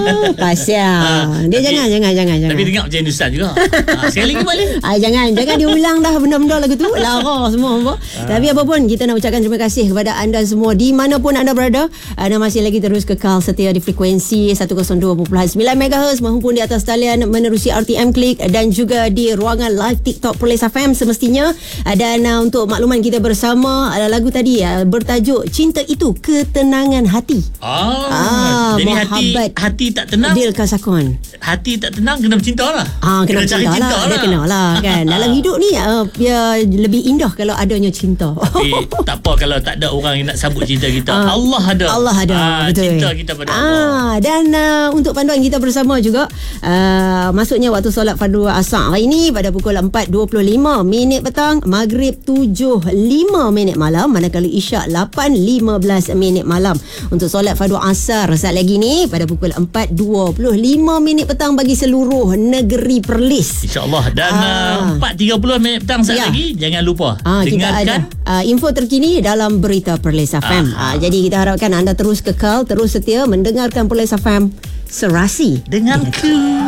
Kasihan. Dia jangan. Tapi dengar macam Hindustan juga. Sekali lagi boleh. Jangan diulang dah benda-benda lagu tu. Lara semua apa. Tapi apapun, kita nak ucapkan terima kasih kepada anda semua di manapun anda berada. Anda masih lagi terus kekal setia di frekuensi 102.9 MHz maupun di atas talian menerusi RTM Klik dan juga di ruangan live TikTok Perlis FM semestinya. Dan untuk makluman kita bersama, lagu tadi bertajuk Cinta Itu Ketenangan Hati. Jadi hati tak tenang. Dil Kasakon. Hati tak tenang, kena bercinta lah. Kena cinta lah. Dia kena lah kan. Dalam hidup ni dia lebih indah kalau adanya cinta. Tapi tak apa kalau tak ada orang yang nak sambut cinta kita. Allah ada. Betul. Cinta kita pada Allah. Dan untuk panduan kita bersama juga, masuknya waktu solat fardu asar hari ini pada pukul 4.25 minit petang, Maghrib 7.05 minit malam, manakala Isyak 8.15 minit malam. Untuk solat fardu asar saat lagi ni pada pukul 4.25 minit petang bagi seluruh negeri Perlis, InsyaAllah. Dan 4.30 minit petang saat lagi, jangan lupa dengarkan info terkini dalam Berita Perlis FM. Jadi kita harapkan anda terus kekal, terus setia mendengarkan Perlis FM Serasi denganku.